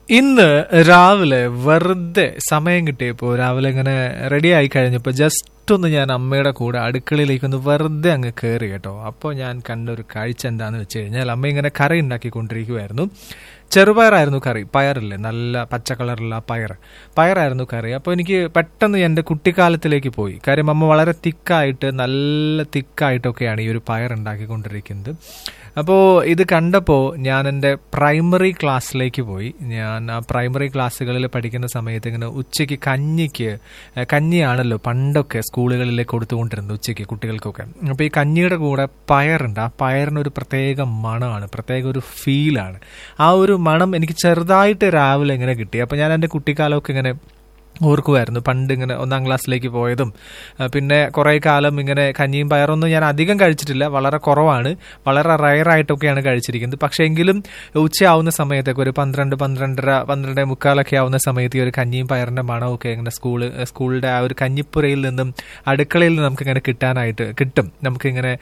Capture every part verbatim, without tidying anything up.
ഇന്ന് രാവിലെ വെറുതെ സമയം കിട്ടിയപ്പോൾ രാവിലെ ഇങ്ങനെ റെഡി ആയി കഴിഞ്ഞപ്പോൾ ജസ്റ്റ് ഒന്ന് ഞാൻ അമ്മയുടെ കൂടെ അടുക്കളയിലേക്ക് ഒന്ന് വെറുതെ അങ്ങ് കയറി കേട്ടോ. അപ്പോൾ ഞാൻ കണ്ടൊരു കാഴ്ച എന്താണെന്ന് വെച്ച് കഴിഞ്ഞാൽ അമ്മ ഇങ്ങനെ കറി ഉണ്ടാക്കിക്കൊണ്ടിരിക്കുമായിരുന്നു. ചെറുപയറായിരുന്നു കറി, പയറില്ലേ, നല്ല പച്ച കളറുള്ള പയർ പയറായിരുന്നു കറി. അപ്പോൾ എനിക്ക് പെട്ടെന്ന് എൻ്റെ കുട്ടിക്കാലത്തിലേക്ക് പോയി. കാര്യം അമ്മ വളരെ തിക്കായിട്ട് നല്ല തിക്കായിട്ടൊക്കെയാണ് ഈ ഒരു പയർ ഉണ്ടാക്കിക്കൊണ്ടിരിക്കുന്നത്. അപ്പോൾ ഇത് കണ്ടപ്പോൾ ഞാൻ എൻ്റെ പ്രൈമറി ക്ലാസ്സിലേക്ക് പോയി. ഞാൻ ആ പ്രൈമറി ക്ലാസ്സുകളിൽ പഠിക്കുന്ന സമയത്ത് ഇങ്ങനെ ഉച്ചയ്ക്ക് കഞ്ഞിക്ക്, കഞ്ഞിയാണല്ലോ പണ്ടൊക്കെ സ്കൂളുകളിൽ കൊടുത്തുകൊണ്ടിരുന്നത് ഉച്ചയ്ക്ക് കുട്ടികൾക്കൊക്കെ. അപ്പോൾ ഈ കഞ്ഞിയുടെ കൂടെ പയറുണ്ട്. ആ പയറിനൊരു പ്രത്യേക മണമാണ്, പ്രത്യേക ഒരു ഫീലാണ്. ആ ഒരു മണം എനിക്ക് ചെറുതായിട്ട് രാവിലെ ഇങ്ങനെ കിട്ടി. അപ്പോൾ ഞാൻ എൻ്റെ കുട്ടിക്കാലമൊക്കെ ഇങ്ങനെ ഓർക്കുമായിരുന്നു. പണ്ട് ഇങ്ങനെ ഒന്നാം ക്ലാസ്സിലേക്ക് പോയതും പിന്നെ കുറേ കാലം ഇങ്ങനെ കഞ്ഞിയും പയറൊന്നും ഞാൻ അധികം കഴിച്ചിട്ടില്ല, വളരെ കുറവാണ്, വളരെ റയറായിട്ടൊക്കെയാണ് കഴിച്ചിരിക്കുന്നത്. പക്ഷേ എങ്കിലും ഉച്ചയാവുന്ന സമയത്തൊക്കെ ഒരു പന്ത്രണ്ട് പന്ത്രണ്ടര പന്ത്രണ്ട് മുക്കാലൊക്കെ ആവുന്ന സമയത്ത് ഈ ഒരു കഞ്ഞിയും പയറിൻ്റെ മണമൊക്കെ ഇങ്ങനെ സ്കൂള് സ്കൂളിൻ്റെ ആ ഒരു കഞ്ഞിപ്പുരയിൽ നിന്നും അടുക്കളയിൽ നിന്ന് നമുക്കിങ്ങനെ കിട്ടാനായിട്ട് കിട്ടും, നമുക്കിങ്ങനെ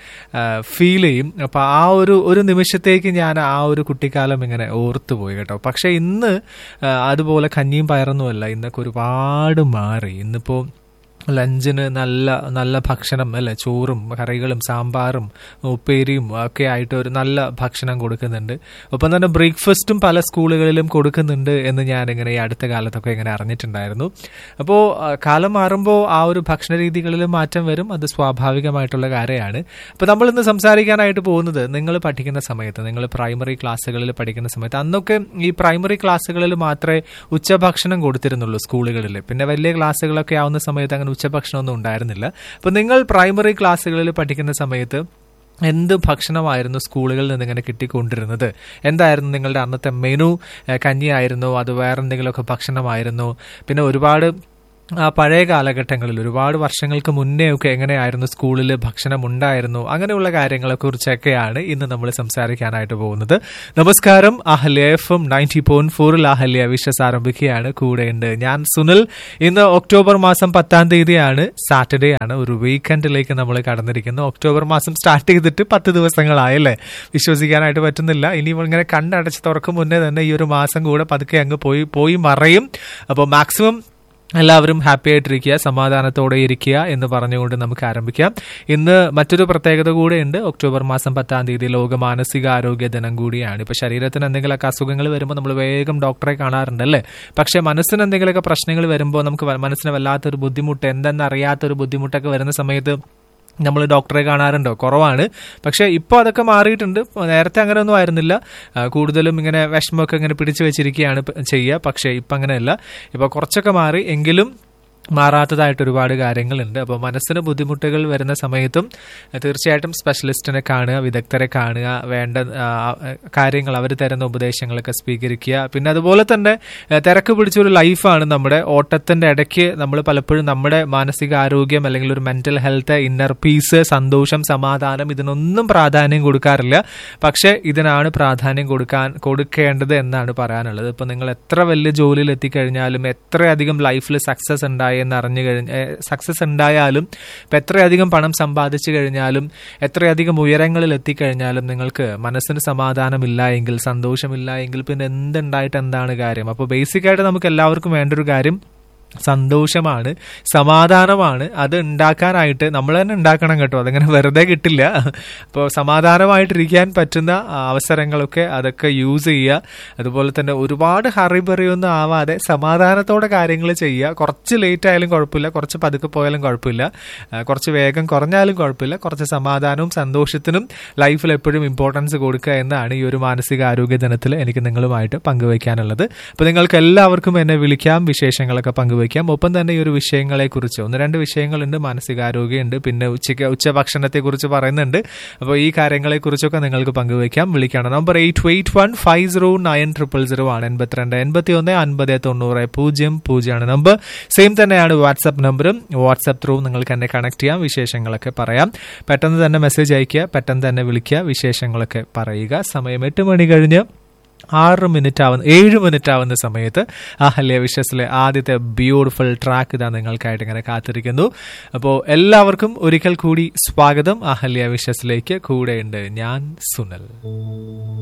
ഫീൽ ചെയ്യും. അപ്പോൾ ആ ഒരു ഒരു നിമിഷത്തേക്ക് ഞാൻ ആ ഒരു കുട്ടിക്കാലം ഇങ്ങനെ ഓർത്തുപോയി കേട്ടോ. പക്ഷേ ഇന്ന് അതുപോലെ കഞ്ഞിയും പയറൊന്നുമല്ല, ഇന്നൊക്കെ ഒരുപാട് ഒരുപാട് മാറി. ഇന്നിപ്പോൾ ലഞ്ചിന് നല്ല നല്ല ഭക്ഷണം അല്ലെ, ചോറും കറികളും സാമ്പാറും ഉപ്പേരിയും ഒക്കെ ആയിട്ട് ഒരു നല്ല ഭക്ഷണം കൊടുക്കുന്നുണ്ട്. ഒപ്പം തന്നെ ബ്രേക്ക്ഫാസ്റ്റും പല സ്കൂളുകളിലും കൊടുക്കുന്നുണ്ട് എന്ന് ഞാനിങ്ങനെ ഈ അടുത്ത കാലത്തൊക്കെ ഇങ്ങനെ അറിഞ്ഞിട്ടുണ്ടായിരുന്നു. അപ്പോൾ കാലം മാറുമ്പോൾ ആ ഒരു ഭക്ഷണ രീതികളിലും മാറ്റം വരും, അത് സ്വാഭാവികമായിട്ടുള്ള കാര്യമാണ്. അപ്പോൾ നമ്മളിന്ന് സംസാരിക്കാനായിട്ട് പോകുന്നത് നിങ്ങൾ പഠിക്കുന്ന സമയത്ത്, നിങ്ങൾ പ്രൈമറി ക്ലാസ്സുകളിൽ പഠിക്കുന്ന സമയത്ത്, അന്നൊക്കെ ഈ പ്രൈമറി ക്ലാസ്സുകളിൽ മാത്രമേ ഉച്ചഭക്ഷണം കൊടുത്തിരുന്നുള്ളൂ സ്കൂളുകളിൽ. പിന്നെ വലിയ ക്ലാസ്സുകളൊക്കെ ആവുന്ന സമയത്ത് അങ്ങനെ ഉച്ചഭക്ഷണമൊന്നും ഉണ്ടായിരുന്നില്ല. അപ്പോൾ നിങ്ങൾ പ്രൈമറി ക്ലാസ്സുകളിൽ പഠിക്കുന്ന സമയത്ത് എന്ത് ഭക്ഷണമായിരുന്നു സ്കൂളുകളിൽ നിന്ന് ഇങ്ങനെ കിട്ടിക്കൊണ്ടിരുന്നത്? എന്തായിരുന്നു നിങ്ങളുടെ അന്നത്തെ മെനു? കഞ്ഞിയായിരുന്നോ, അത് വേറെ എന്തെങ്കിലുമൊക്കെ ഭക്ഷണമായിരുന്നോ? പിന്നെ ഒരുപാട് ആ പഴയ കാലഘട്ടങ്ങളിൽ ഒരുപാട് വർഷങ്ങൾക്ക് മുന്നേ ഒക്കെ എങ്ങനെയായിരുന്നു സ്കൂളിൽ ഭക്ഷണം ഉണ്ടായിരുന്നു? അങ്ങനെയുള്ള കാര്യങ്ങളെ കുറിച്ചൊക്കെയാണ് ഇന്ന് നമ്മൾ സംസാരിക്കാനായിട്ട് പോകുന്നത്. നമസ്കാരം, Ahalya F M ninety point ഫോറിൽ അഹല്യ വിഷസ് ആരംഭിക്കുകയാണ്. കൂടെയുണ്ട് ഞാൻ സുനിൽ. ഇന്ന് ഒക്ടോബർ മാസം പത്താം തീയതിയാണ്, സാറ്റർഡേ ആണ്. ഒരു വീക്കെൻഡിലേക്ക് നമ്മൾ കടന്നിരിക്കുന്നു. ഒക്ടോബർ മാസം സ്റ്റാർട്ട് ചെയ്തിട്ട് പത്ത് ദിവസങ്ങളായല്ലേ, വിശ്വസിക്കാനായിട്ട് പറ്റുന്നില്ല. ഇനി ഇങ്ങനെ കണ്ണടച്ച് തുറക്കും മുന്നേ തന്നെ ഈ ഒരു മാസം കൂടെ പതുക്കെ അങ്ങ് പോയി പോയി മറയും. അപ്പോൾ മാക്സിമം എല്ലാവരും ഹാപ്പി ആയിട്ടിരിക്കുക, സമാധാനത്തോടെ ഇരിക്കുക എന്ന് പറഞ്ഞുകൊണ്ട് നമുക്ക് ആരംഭിക്കാം. ഇന്ന് മറ്റൊരു പ്രത്യേകത കൂടെയുണ്ട്. ഒക്ടോബർ മാസം പത്താം തീയതി ലോക മാനസികാരോഗ്യ ദിനം കൂടിയാണ്. ഇപ്പൊ ശരീരത്തിന് എന്തെങ്കിലുമൊക്കെ അസുഖങ്ങൾ വരുമ്പോൾ നമ്മൾ വേഗം ഡോക്ടറെ കാണാറുണ്ടല്ലേ. പക്ഷെ മനസ്സിന് എന്തെങ്കിലുമൊക്കെ പ്രശ്നങ്ങൾ വരുമ്പോൾ നമുക്ക് മനസ്സിന് വല്ലാത്തൊരു ബുദ്ധിമുട്ട്, എന്തെന്നറിയാത്തൊരു ബുദ്ധിമുട്ടൊക്കെ വരുന്ന സമയത്ത് നമ്മൾ ഡോക്ടറെ കാണാറുണ്ടോ? കുറവാണ്. പക്ഷെ ഇപ്പോൾ അതൊക്കെ മാറിയിട്ടുണ്ട്. നേരത്തെ അങ്ങനെ ഒന്നും ആയിരുന്നില്ല. കൂടുതലും ഇങ്ങനെ വിഷമമൊക്കെ ഇങ്ങനെ പിടിച്ചു വെച്ചിരിക്കുകയാണ് ചെയ്യുക. പക്ഷേ ഇപ്പം അങ്ങനെയല്ല, ഇപ്പോൾ കുറച്ചൊക്കെ മാറി. എങ്കിലും മാറാത്തതായിട്ട് ഒരുപാട് കാര്യങ്ങളുണ്ട്. അപ്പോൾ മനസ്സിന് ബുദ്ധിമുട്ടുകൾ വരുന്ന സമയത്തും തീർച്ചയായിട്ടും സ്പെഷ്യലിസ്റ്റിനെ കാണുക, വിദഗ്ധരെ കാണുക, വേണ്ട കാര്യങ്ങൾ അവർ തരുന്ന ഉപദേശങ്ങളൊക്കെ സ്വീകരിക്കുക. പിന്നെ അതുപോലെ തന്നെ തിരക്ക് പിടിച്ചൊരു ലൈഫാണ് നമ്മുടെ. ഓട്ടത്തിൻ്റെ ഇടയ്ക്ക് നമ്മൾ പലപ്പോഴും നമ്മുടെ മാനസികാരോഗ്യം അല്ലെങ്കിൽ ഒരു മെന്റൽ ഹെൽത്ത്, ഇന്നർ പീസ്, സന്തോഷം, സമാധാനം, ഇതിനൊന്നും പ്രാധാന്യം കൊടുക്കാറില്ല. പക്ഷേ ഇതിനാണ് പ്രാധാന്യം കൊടുക്കാൻ കൊടുക്കേണ്ടത് എന്നാണ് പറയാനുള്ളത്. ഇപ്പോൾ നിങ്ങൾ എത്ര വലിയ ജോലിയിൽ എത്തിക്കഴിഞ്ഞാലും, എത്രയധികം ലൈഫിൽ സക്സസ് ഉണ്ടായി എന്നറിഞ്ഞു കഴിഞ്ഞ സക്സസ് ഉണ്ടായാലും, ഇപ്പം എത്രയധികം പണം സമ്പാദിച്ചു കഴിഞ്ഞാലും, എത്രയധികം ഉയരങ്ങളിൽ എത്തിക്കഴിഞ്ഞാലും നിങ്ങൾക്ക് മനസ്സിന് സമാധാനമില്ല എങ്കിൽ, സന്തോഷമില്ല എങ്കിൽ പിന്നെ എന്തുണ്ടായിട്ട് എന്താണ് കാര്യം? അപ്പോൾ ബേസിക്കായിട്ട് നമുക്ക് എല്ലാവർക്കും വേണ്ടൊരു കാര്യം സന്തോഷമാണ്, സമാധാനമാണ്. അത് ഉണ്ടാക്കാനായിട്ട് നമ്മൾ തന്നെ ഉണ്ടാക്കണം കേട്ടോ, അതങ്ങനെ വെറുതെ കിട്ടില്ല. അപ്പോൾ സമാധാനമായിട്ടിരിക്കാൻ പറ്റുന്ന അവസരങ്ങളൊക്കെ അതൊക്കെ യൂസ് ചെയ്യുക. അതുപോലെ തന്നെ ഒരുപാട് ഹറിബറിയൊന്നും ആവാതെ സമാധാനത്തോടെ കാര്യങ്ങൾ ചെയ്യുക. കുറച്ച് ലേറ്റ് ആയാലും കുഴപ്പമില്ല, കുറച്ച് പതുക്കെ പോയാലും കുഴപ്പമില്ല, കുറച്ച് വേഗം കുറഞ്ഞാലും കുഴപ്പമില്ല. കുറച്ച് സമാധാനവും സന്തോഷത്തിനും ലൈഫിൽ എപ്പോഴും ഇമ്പോർട്ടൻസ് കൊടുക്കുക എന്നാണ് ഈ ഒരു മാനസികാരോഗ്യ ദിനത്തിൽ എനിക്ക് നിങ്ങളുമായിട്ട് പങ്കുവയ്ക്കാനുള്ളത്. അപ്പോൾ നിങ്ങൾക്ക് എല്ലാവർക്കും എന്നെ വിളിക്കാം, വിശേഷങ്ങളൊക്കെ പങ്കുവയ്ക്കാം. ഒപ്പം തന്നെ ഈ ഒരു വിഷയങ്ങളെ കുറിച്ച് ഒന്ന് രണ്ട് വിഷയങ്ങളുണ്ട്. മാനസികാരോഗ്യമുണ്ട്, പിന്നെ ഉച്ചയ്ക്ക് ഉച്ചഭക്ഷണത്തെ കുറിച്ച് പറയുന്നുണ്ട്. അപ്പോൾ ഈ കാര്യങ്ങളെ കുറിച്ചൊക്കെ നിങ്ങൾക്ക് പങ്കുവയ്ക്കാം. വിളിക്കണം. Number eight eight one five zero nine triple zero ആണ്. എൺപത്തിരണ്ട് എൺപത്തി ഒന്ന് അൻപത് തൊണ്ണൂറ് പൂജ്യം പൂജ്യമാണ് നമ്പർ. സെയിം തന്നെയാണ് വാട്സ്ആപ്പ് നമ്പറും. വാട്സ്ആപ്പ് ത്രൂ നിങ്ങൾക്ക് എന്നെ കണക്ട് ചെയ്യാം, വിശേഷങ്ങളൊക്കെ പറയാം. പെട്ടെന്ന് തന്നെ മെസ്സേജ് അയക്കുക, പെട്ടെന്ന് തന്നെ വിളിക്കുക, വിശേഷങ്ങളൊക്കെ പറയുക. സമയം എട്ട് മണി കഴിഞ്ഞ് ആറ് മിനിറ്റ് ആവുന്ന ഏഴ് മിനിറ്റ് ആവുന്ന സമയത്ത് അഹല്യ വിഷസിലെ ആദ്യത്തെ ബ്യൂട്ടിഫുൾ ട്രാക്ക് ഇതാ നിങ്ങൾക്കായിട്ട് ഇങ്ങനെ കാത്തിരിക്കുന്നു. അപ്പോൾ എല്ലാവർക്കും ഒരിക്കൽ കൂടി സ്വാഗതം അഹല്യ വിഷസിലേക്ക്. കൂടെയുണ്ട് ഞാൻ സുനൽ.